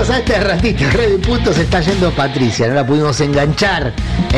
bienvenidos a este ratito Red de Puntos. Se está yendo Patricia, no la pudimos enganchar.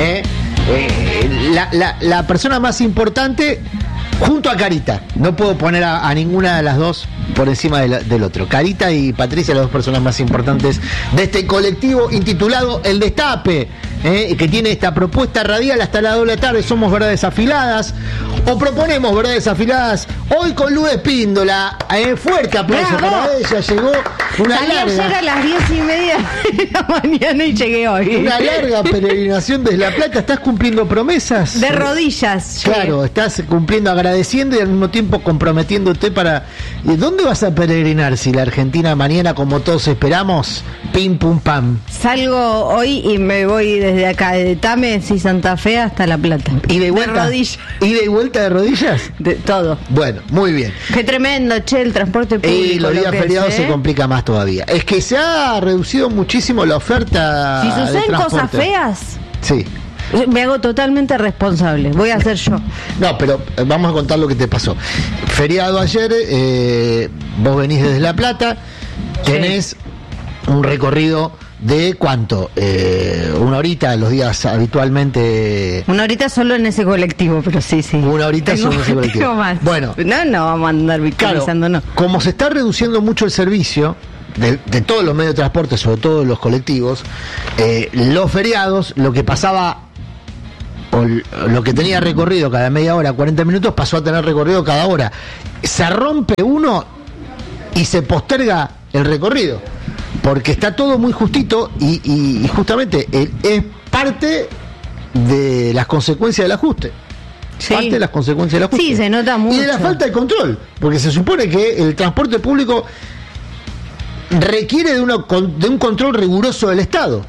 La persona más importante junto a Carita. No puedo poner a ninguna de las dos por encima del otro. Carita y Patricia, las dos personas más importantes de este colectivo intitulado El Destape, que tiene esta propuesta radial hasta la doble tarde. Somos Verdades Afiladas, o proponemos Verdades Afiladas, hoy con Luz Espíndola. Fuerte aplauso para ella. Llegó una Salí larga, ayer a las 10:30 de la mañana y llegué hoy. una larga peregrinación desde La Plata. ¿Estás cumpliendo promesas? De rodillas. Claro, estás cumpliendo, agradeciendo y al mismo tiempo comprometiéndote para... ¿Dónde vas a peregrinar si la Argentina mañana, como todos esperamos, pim pum pam? Salgo hoy y me voy desde acá, de Tames y Santa Fe hasta La Plata. ¿Y de vuelta? De rodillas. ¿Y de vuelta de rodillas? De todo. Bueno, muy bien. Qué tremendo, che, el transporte público. Y los días feriados se complica más todavía. Es que se ha reducido muchísimo la oferta. Si de suceden cosas transporte. feas, Sí. me hago totalmente responsable. Voy a hacer yo. No, pero vamos a contar lo que te pasó. Feriado ayer, vos venís desde La Plata, tenés un recorrido de ¿cuánto? Una horita los días habitualmente. Una horita solo en ese colectivo, pero sí. Una horita solo en ese colectivo. Tengo más. Bueno. No vamos a andar victimizando, Claro, no. como se está reduciendo mucho el servicio de todos los medios de transporte, sobre todo los colectivos, los feriados, lo que pasaba, o lo que tenía recorrido cada media hora, 40 minutos, pasó a tener recorrido cada hora. Se rompe uno y se posterga el recorrido, porque está todo muy justito y justamente es parte de las consecuencias del ajuste. Sí. Parte de las consecuencias del ajuste. Sí, se nota mucho. Y de la falta de control, porque se supone que el transporte público requiere de un control riguroso del Estado.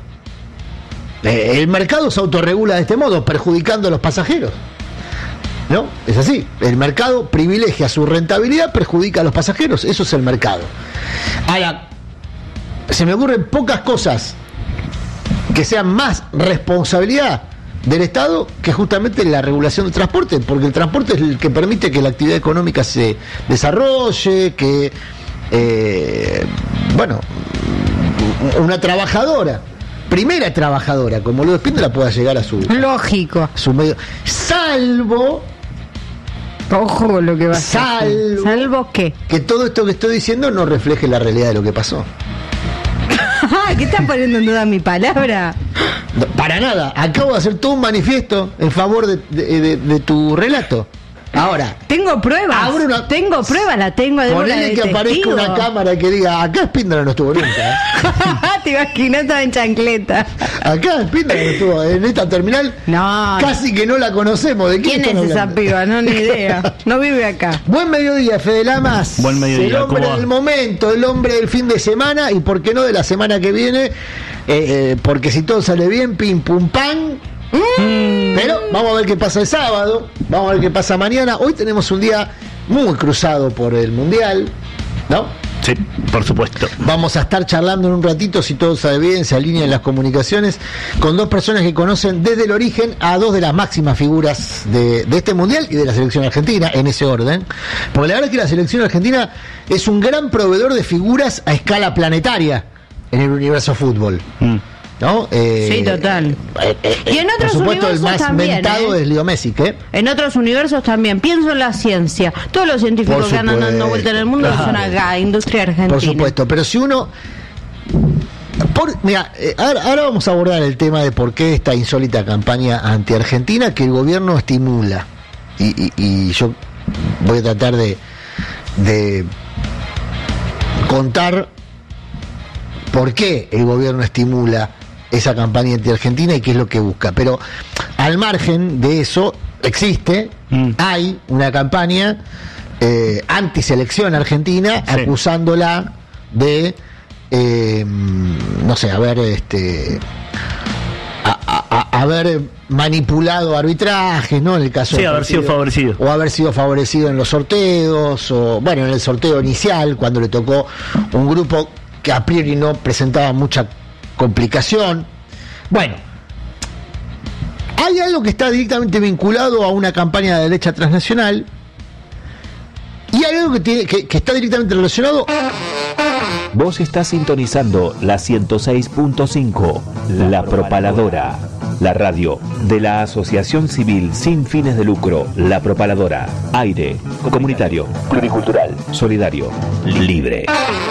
El mercado se autorregula de este modo, perjudicando a los pasajeros. ¿No? Es así. El mercado privilegia su rentabilidad, perjudica a los pasajeros. Eso es el mercado. Ahora, se me ocurren pocas cosas que sean más responsabilidad del Estado que justamente la regulación del transporte, porque el transporte es el que permite que la actividad económica se desarrolle, que una trabajadora, primera trabajadora como Luz Espíndola, pueda llegar a su medio, salvo ojo con lo que va a salvo qué, que todo esto que estoy diciendo no refleje la realidad de lo que pasó. ¿Qué estás poniendo en duda mi palabra? No, para nada, acabo de hacer todo un manifiesto en favor de tu relato. Ahora, tengo pruebas, la tengo de ponele que aparezca una cámara que diga, acá Espíndola no estuvo nunca. Te imaginas, estaba en chancleta. Acá Espíndola no estuvo, en esta terminal, no, casi que no la conocemos. ¿De quién es esa piba? No, ni idea. No vive acá. Buen mediodía, Fede Lamas. Buen mediodía. El hombre del momento, el hombre del fin de semana, y por qué no de la semana que viene, porque si todo sale bien, pim pum pam. Pero vamos a ver qué pasa el sábado, vamos a ver qué pasa mañana. Hoy tenemos un día muy cruzado por el Mundial, ¿no? Sí, por supuesto. Vamos a estar charlando en un ratito, si todo sale bien, se alinean las comunicaciones, con dos personas que conocen desde el origen a dos de las máximas figuras de este Mundial y de la selección argentina, en ese orden. Porque la verdad es que la selección argentina es un gran proveedor de figuras a escala planetaria en el universo fútbol. ¿No? Sí, total. Y en otros por supuesto, universos el más también, mentado es Leo Messi, ¿qué? En otros universos también. Pienso en la ciencia. Todos los científicos que andan dando vuelta en el mundo son acá, industria argentina. Por supuesto, pero si uno... Mira, ahora vamos a abordar el tema de por qué esta insólita campaña anti-argentina que el gobierno estimula. Y yo voy a tratar de contar por qué el gobierno estimula esa campaña anti-argentina y qué es lo que busca. Pero al margen de eso, hay una campaña antiselección argentina, sí, acusándola de haber manipulado arbitrajes, ¿no? En el caso de haber sido favorecido. O haber sido favorecido en los sorteos, o bueno, en el sorteo inicial, cuando le tocó un grupo que a priori no presentaba mucha complicación. Bueno, hay algo que está directamente vinculado a una campaña de derecha transnacional y hay algo que está directamente relacionado Vos estás sintonizando la 106.5, La Propaladora, la radio de la Asociación Civil Sin Fines de Lucro, La Propaladora. Aire, comunitario, pluricultural, solidario, libre.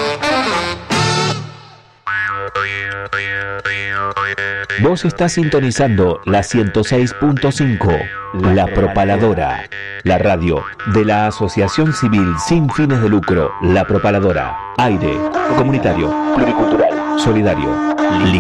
Vos estás sintonizando la 106.5, La Propaladora, la radio de la Asociación Civil Sin Fines de Lucro, La Propaladora. Aire, comunitario, pluricultural, solidario, libre.